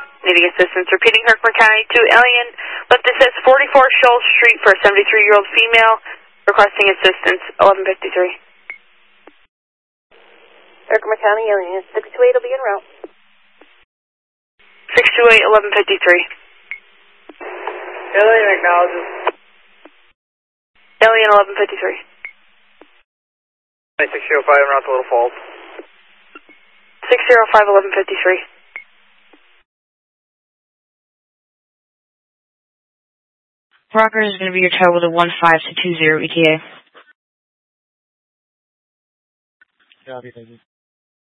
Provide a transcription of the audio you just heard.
Needing assistance repeating Herkimer County to Alien. Left this says 44 Shoal Street for a 73-year-old female. Requesting assistance, 1153. Herkimer County, Alien 628 will be en route. 628, 1153. Alien acknowledges. Alien 1153. 605 en route to Little Falls. 605, 1153. Rocker is going to be your tow with a 15 to 20 ETA. Copy, thank you.